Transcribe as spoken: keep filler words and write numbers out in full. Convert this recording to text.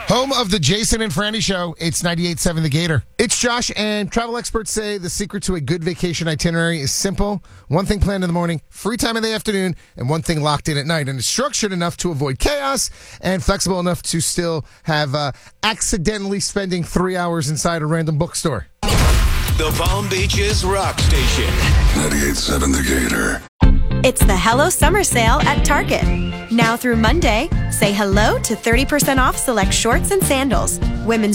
Home of the Jason and Franny Show. It's ninety-eight point seven The Gator. It's Josh, and travel experts say the secret to a good vacation itinerary is simple. One thing planned in the morning, free time in the afternoon, and one thing locked in at night. And it's structured enough to avoid chaos and flexible enough to still have uh, accidentally spending three hours inside a random bookstore. The Palm Beaches Rock Station. ninety-eight point seven The Gator. It's the Hello Summer Sale at Target. Now through Monday, say hello to thirty percent off select shorts and sandals, women's